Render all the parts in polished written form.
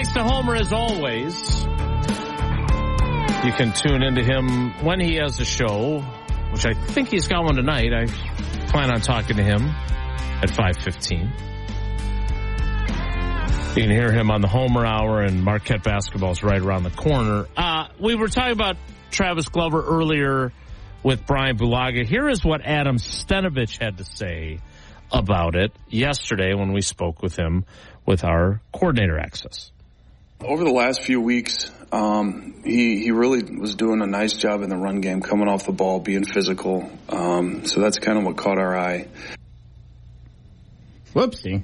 Thanks to Homer as always. You can tune into him when he has a show, which I think he's got one tonight. I plan on talking to him at 5:15. You can hear him on the Homer Hour, and Marquette basketball is right around the corner. We were talking about Travis Glover earlier with Brian Bulaga. Here is what Adam Stenavich had to say about it yesterday when we spoke with him with our coordinator access. Over the last few weeks, he really was doing a nice job in the run game, coming off the ball, being physical. So that's kind of what caught our eye. Whoopsie.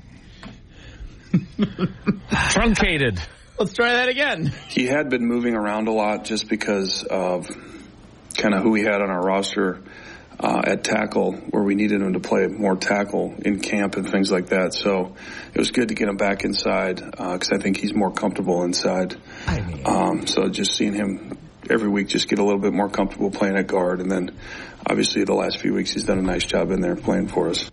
Truncated. Let's try that again. He had been moving around a lot just because of kind of who we had on our roster at tackle, where we needed him to play more tackle in camp and things like that. So it was good to get him back inside because I think he's more comfortable inside. So just seeing him every week just get a little bit more comfortable playing at guard. And then obviously the last few weeks he's done a nice job in there playing for us.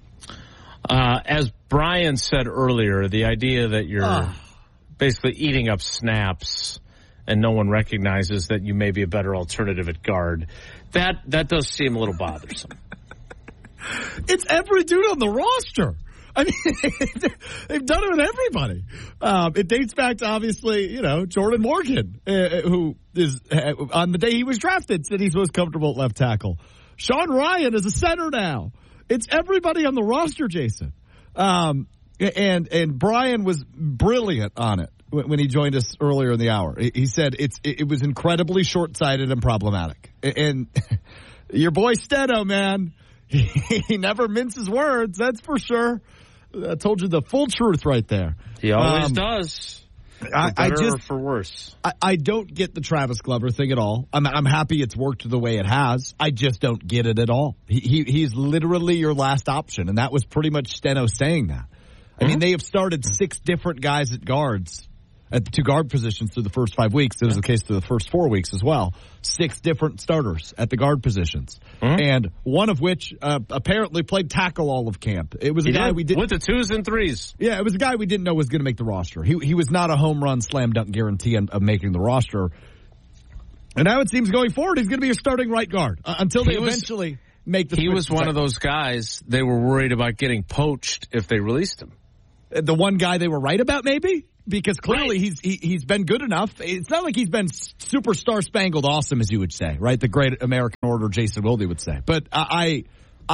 As Brian said earlier, the idea that you're basically eating up snaps and no one recognizes that you may be a better alternative at guard, that does seem a little bothersome. It's every dude on the roster. I mean, they've done it with everybody. It dates back to, obviously, Jordan Morgan, who is, on the day he was drafted, said he's most comfortable at left tackle. Sean Ryan is a center now. It's everybody on the roster, Jason. And Brian was brilliant on it when he joined us earlier in the hour. He said it was incredibly short-sighted and problematic. And your boy Steno, man, he never minces words, that's for sure. I told you the full truth right there. He always does. I just, for worse. I don't get the Travis Glover thing at all. I'm happy it's worked the way it has. I just don't get it at all. He's literally your last option, and that was pretty much Steno saying that. I mean, they have started 6 different guys at guards, at the 2 guard positions through the first 5 weeks. It was the case through the first 4 weeks as well. 6 different starters at the guard positions, and one of which apparently played tackle all of camp. It was a guy we didn't with the 2s and 3s. Yeah, it was a guy we didn't know was going to make the roster. He was not a home run slam dunk guarantee of making the roster. And now it seems going forward he's going to be your starting right guard until they eventually make the. He was one of those guys they were worried about getting poached if they released him. The one guy they were right about, maybe? Because clearly he's been good enough. It's not like he's been superstar spangled awesome, as you would say, right? The great American order, Jason Wilde would say. But I'm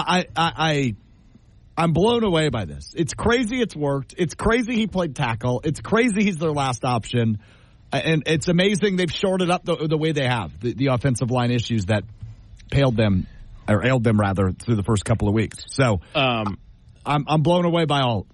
blown away by this. It's crazy it's worked. It's crazy he played tackle. It's crazy he's their last option. And it's amazing they've shorted up the way they have, the offensive line issues that ailed them through the first couple of weeks. So I'm blown away by all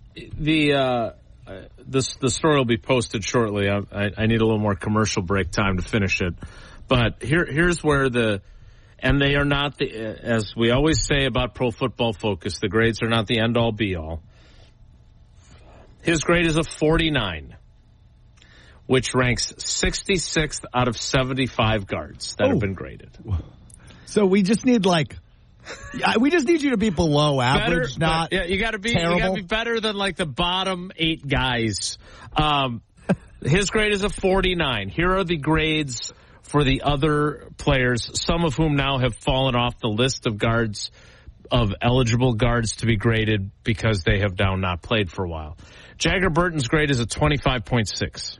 the story will be posted shortly. I need a little more commercial break time to finish it. But here's where and they are not as we always say about Pro Football Focus, the grades are not the end-all, be-all. His grade is a 49, which ranks 66th out of 75 guards that have been graded. So we just need we just need you to be below average, you got to be terrible. You got to be better than the bottom 8 guys. His grade is a 49. Here are the grades for the other players, some of whom now have fallen off the list of guards, of eligible guards to be graded because they have now not played for a while. Jagger Burton's grade is a 25.6.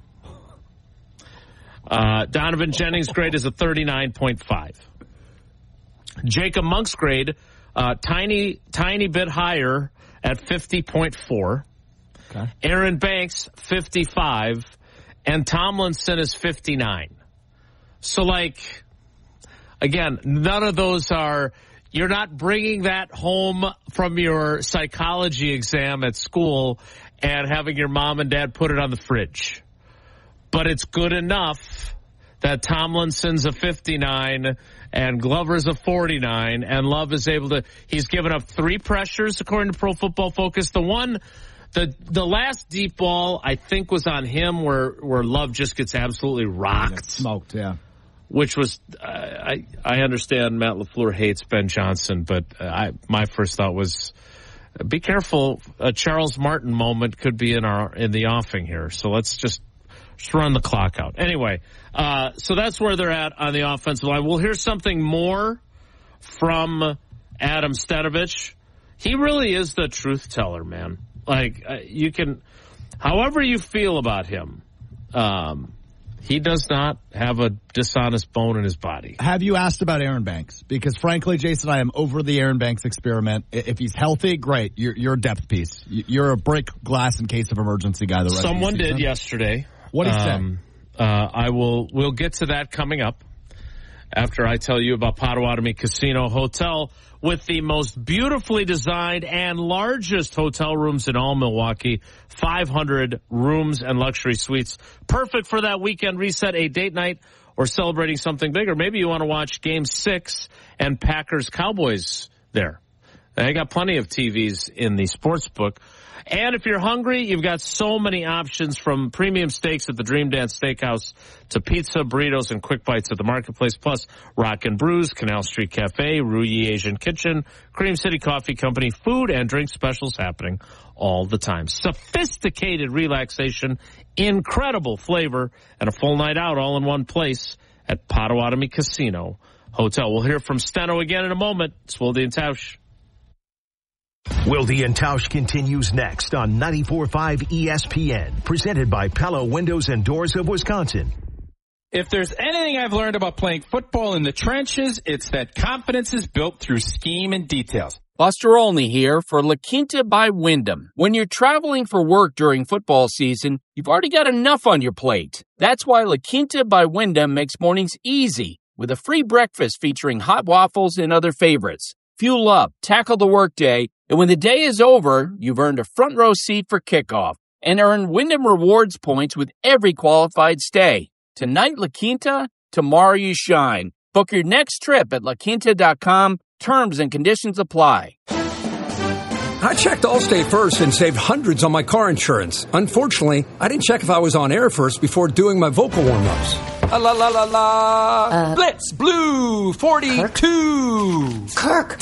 Donovan Jennings' grade is a 39.5. Jacob Monk's grade, tiny bit higher at 50.4. Okay. Aaron Banks, 55. And Tomlinson is 59. So, again, none of those are, you're not bringing that home from your psychology exam at school and having your mom and dad put it on the fridge. But it's good enough that Tomlinson's a 59 and Glover's a 49, and Love is able to, he's given up 3 pressures according to Pro Football Focus. The last deep ball, I think, was on him where Love just gets absolutely rocked. Smoked, yeah. Which was, I understand Matt LaFleur hates Ben Johnson, but my first thought was, be careful. A Charles Martin moment could be in the offing here. So let's just Just run the clock out. Anyway, so that's where they're at on the offensive line. We'll hear something more from Adam Stenavich. He really is the truth teller, man. Like, you can, however you feel about him, he does not have a dishonest bone in his body. Have you asked about Aaron Banks? Because frankly, Jason, I am over the Aaron Banks experiment. If he's healthy, great. You're a depth piece. You're a break glass in case of emergency guy. Someone did yesterday. What did he say? We'll get to that coming up after I tell you about Potawatomi Casino Hotel, with the most beautifully designed and largest hotel rooms in all Milwaukee. 500 rooms and luxury suites. Perfect for that weekend reset, a date night, or celebrating something big. Or maybe you want to watch Game 6 and Packers-Cowboys there. They got plenty of TVs in the sports book. And if you're hungry, you've got so many options, from premium steaks at the Dream Dance Steakhouse to pizza, burritos, and quick bites at the Marketplace, plus Rock and Brews, Canal Street Cafe, Ruyi Asian Kitchen, Cream City Coffee Company, food and drink specials happening all the time. Sophisticated relaxation, incredible flavor, and a full night out all in one place at Potawatomi Casino Hotel. We'll hear from Steno again in a moment. It's Wilde and Tausch. Wilde and Tausch continues next on 94.5 ESPN, presented by Pella Windows and Doors of Wisconsin. If there's anything I've learned about playing football in the trenches, it's that confidence is built through scheme and details. Buster Olney here for La Quinta by Wyndham. When you're traveling for work during football season, you've already got enough on your plate. That's why La Quinta by Wyndham makes mornings easy, with a free breakfast featuring hot waffles and other favorites. Fuel up, tackle the workday, and when the day is over, you've earned a front row seat for kickoff and earn Wyndham Rewards points with every qualified stay. Tonight, La Quinta, tomorrow you shine. Book your next trip at laquinta.com. Terms and conditions apply. I checked Allstate first and saved hundreds on my car insurance. Unfortunately, I didn't check if I was on air first before doing my vocal warm-ups. La la la la. Blitz Blue 42. Kirk.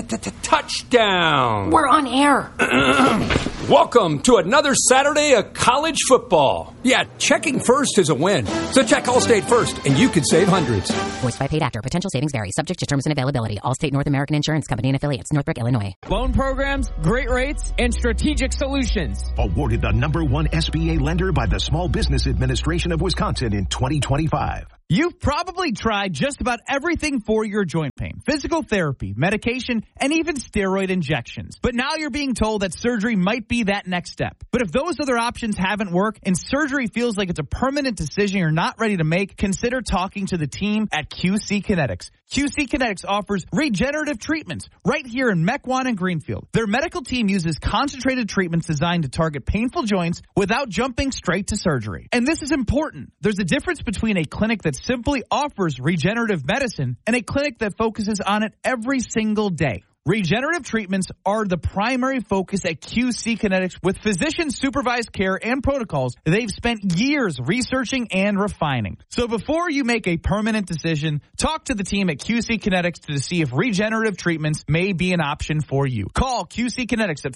Touchdown. We're on air. Welcome to another Saturday of college football. Yeah, checking first is a win. So check Allstate first, and you could save hundreds. Voiced by paid actor. Potential savings vary. Subject to terms and availability. Allstate North American Insurance Company and affiliates. Northbrook, Illinois. Loan programs, great rates, and strategic solutions. Awarded the #1 SBA lender by the Small Business Administration of Wisconsin in 2025. You've probably tried just about everything for your joint pain. Physical therapy, medication, and even steroid injections. But now you're being told that surgery might be that next step. But if those other options haven't worked and surgery feels like it's a permanent decision you're not ready to make, consider talking to the team at QC Kinetics. QC Kinetics offers regenerative treatments right here in Mequon and Greenfield. Their medical team uses concentrated treatments designed to target painful joints without jumping straight to surgery. And this is important. There's a difference between a clinic that simply offers regenerative medicine and a clinic that focuses on it every single day. Regenerative treatments are the primary focus at QC Kinetics. With physician-supervised care and protocols they've spent years researching and refining. So before you make a permanent decision, talk to the team at QC Kinetics to see if regenerative treatments may be an option for you. Call QC Kinetics at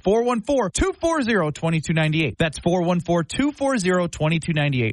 414-240-2298. That's 414-240-2298.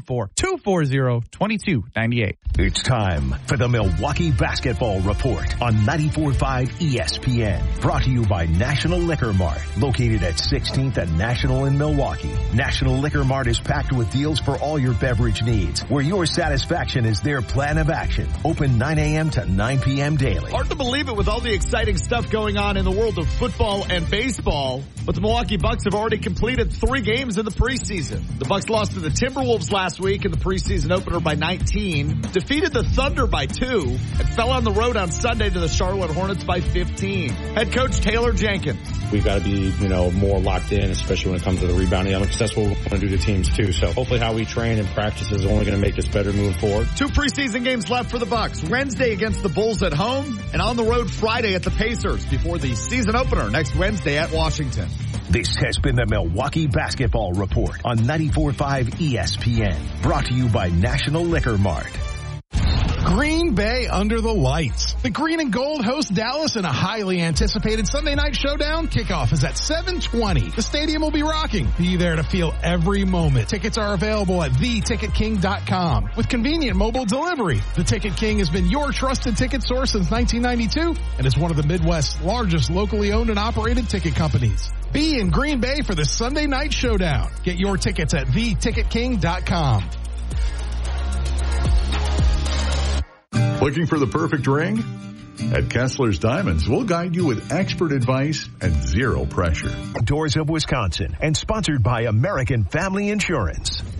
414-240-2298. It's time for the Milwaukee Basketball Report on 94.5 ESPN. Brought to you by National Liquor Mart, located at 16th and National in Milwaukee. National Liquor Mart is packed with deals for all your beverage needs, where your satisfaction is their plan of action. Open 9 a.m. to 9 p.m. daily. Hard to believe it with all the exciting stuff going on in the world of football and baseball, but the Milwaukee Bucks have already completed 3 games in the preseason. The Bucks lost to the Timberwolves last week in the preseason opener by 19, defeated the Thunder by 2, and fell on the road on Sunday to the Charlotte Hornets by 15. Head coach Taylor Jenkins. We've got to be, more locked in, especially when it comes to the rebounding elements. That's what we want to do to teams too. So hopefully how we train and practice is only going to make us better moving forward. 2 preseason games left for the Bucks. Wednesday against the Bulls at home and on the road Friday at the Pacers before the season opener next Wednesday at Washington. This has been the Milwaukee Basketball Report on 94.5 ESPN. Brought to you by National Liquor Mart. Green Bay under the lights. The Green and Gold host Dallas in a highly anticipated Sunday night showdown. Kickoff is at 7:20. The stadium will be rocking. Be there to feel every moment. Tickets are available at theticketking.com with convenient mobile delivery. The Ticket King has been your trusted ticket source since 1992 and is one of the Midwest's largest locally owned and operated ticket companies. Be in Green Bay for the Sunday night showdown. Get your tickets at theticketking.com. Looking for the perfect ring? At Kessler's Diamonds, we'll guide you with expert advice and zero pressure. Doors of Wisconsin and sponsored by American Family Insurance.